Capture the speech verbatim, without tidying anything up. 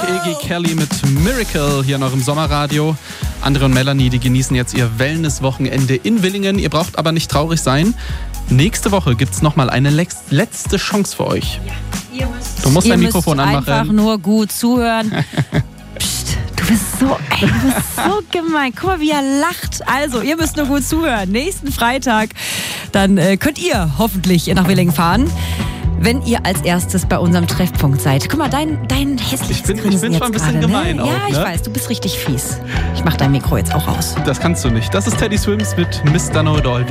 Iggy Kelly mit Miracle hier noch im Sommerradio. Andre und Melanie, die genießen jetzt ihr Wellness-Wochenende in Willingen. Ihr braucht aber nicht traurig sein. Nächste Woche gibt es nochmal eine letzte Chance für euch. Ja, ihr müsst, du musst ihr dein Mikrofon müsst anmachen. Einfach nur gut zuhören. Psst, du bist so, ey, du bist so gemein. Guck mal, wie er lacht. Also, ihr müsst nur gut zuhören. Nächsten Freitag, dann äh, könnt ihr hoffentlich nach Willingen fahren, wenn ihr als erstes bei unserem Treffpunkt seid. Guck mal, dein, dein hässliches Ich bin, ich Grinsen bin schon ein jetzt bisschen gerade, gemein ne? auch, Ja, ich ne? weiß, du bist richtig fies. Ich mach dein Mikro jetzt auch aus. Das kannst du nicht. Das ist Teddy Swims mit Mister Know It All.